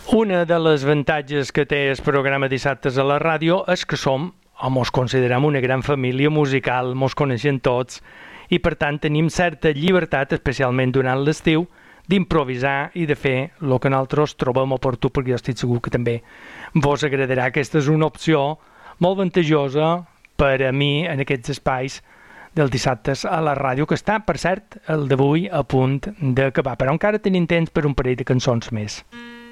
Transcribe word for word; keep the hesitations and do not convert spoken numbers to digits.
Una de les avantatges que té el programa Dissabtes a la ràdio és que som, o mos considerem una gran família musical, mos coneixem tots, i per tant tenim certa llibertat, especialment durant l'estiu, d'improvisar i de fer el que nosaltres trobem oportú, perquè jo estic segur que també vos agradarà. Aquesta és una opció molt avantatjosa per a mi en aquests espais del Dissabtes a la ràdio, que està, per cert, el d'avui a punt d'acabar, però encara tenim temps per un parell de cançons més.